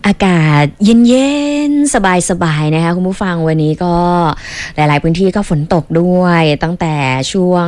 อากาศเย็นๆสบายๆนะคะคุณผู้ฟังวันนี้ก็หลายๆพื้นที่ก็ฝนตกด้วยตั้งแต่ช่วง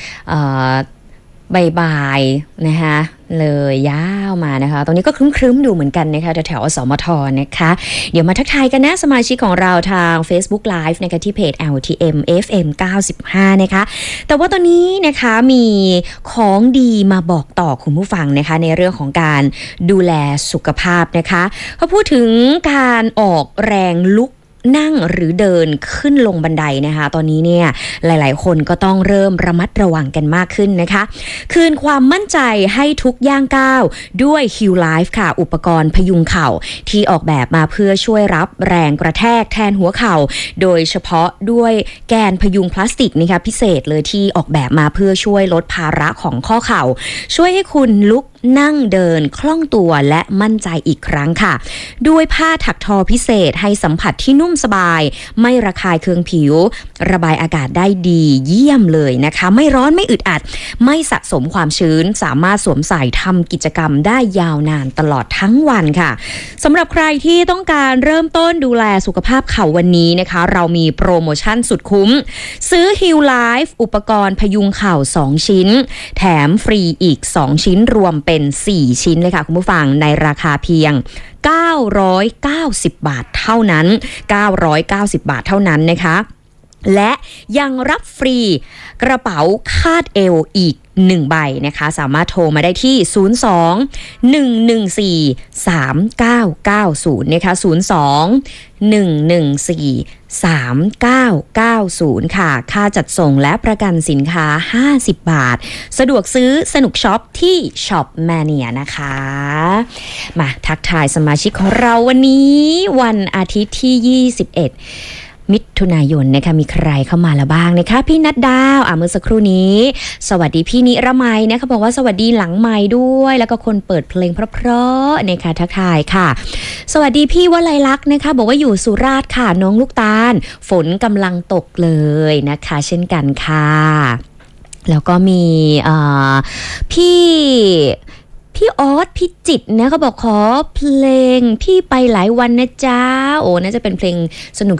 บ่ายๆนะคะเลยยาวมานะคะตอนนี้ก็ครึ้มๆอยู่เหมือนกันนะคะแถวๆสมทนะคะเดี๋ยวมาทักทายกันนะสมาชิกของเราทาง Facebook Live นะคะที่เพจ LTM FM 95นะคะแต่ว่าตอนนี้นะคะมีของดีมาบอกต่อคุณผู้ฟังนะคะในเรื่องของการดูแลสุขภาพนะคะเขาพูดถึงการออกแรงลุกนั่งหรือเดินขึ้นลงบันไดนะคะตอนนี้เนี่ยหลายๆคนก็ต้องเริ่มระมัดระวังกันมากขึ้นนะคะคืนความมั่นใจให้ทุกย่างก้าวด้วย Heal Life ค่ะอุปกรณ์พยุงเข่าที่ออกแบบมาเพื่อช่วยรับแรงกระแทกแทนหัวเข่าโดยเฉพาะด้วยแกนพยุงพลาสติกนะคะพิเศษเลยที่ออกแบบมาเพื่อช่วยลดภาระของข้อเข่าช่วยให้คุณลุกนั่งเดินคล่องตัวและมั่นใจอีกครั้งค่ะด้วยผ้าถักทอพิเศษให้สัมผัสที่นุ่มสบายไม่ระคายเคืองผิวระบายอากาศได้ดีเยี่ยมเลยนะคะไม่ร้อนไม่อึดอัดไม่สะสมความชื้นสามารถสวมใส่ทำกิจกรรมได้ยาวนานตลอดทั้งวันค่ะสำหรับใครที่ต้องการเริ่มต้นดูแลสุขภาพเข่าวันนี้นะคะเรามีโปรโมชั่นสุดคุ้มซื้อ Heal Life อุปกรณ์พยุงเข่า2ชิ้นแถมฟรีอีก2ชิ้นรวมเป็น4ชิ้นเลยค่ะคุณผู้ฟังในราคาเพียง990 บาทเท่านั้น990 บาทเท่านั้นนะคะและยังรับฟรีกระเป๋าคาดเอวอีก1ใบนะคะสามารถโทรมาได้ที่02-114-3990นะคะ02-114-3990ค่ะค่าจัดส่งและประกันสินค้า50 บาทสะดวกซื้อสนุกช็อปที่ช็อปแมเนียนะคะมาทักทายสมาชิกของเราวันนี้วันอาทิตย์ที่21มิถุนายนนะคะมีใครเข้ามาแล้วบ้างนะคะพี่นัดดาวเมื่อสักครู่นี้สวัสดีพี่นิรมัยนะคะบอกว่าสวัสดีหลังไมค์ด้วยแล้วก็คนเปิดเพลงเพราะๆนะคะทักทายค่ะสวัสดีพี่วลัยลักษณ์นะคะบอกว่าอยู่สุราษฎร์ค่ะน้องลูกตาลฝนกำลังตกเลยนะคะเช่นกันค่ะแล้วก็มีพี่ออสพี่จิตนะเขาบอกขอเพลงพี่ไปหลายวันนะจ๊ะโอ้น่าจะเป็นเพลงสนุก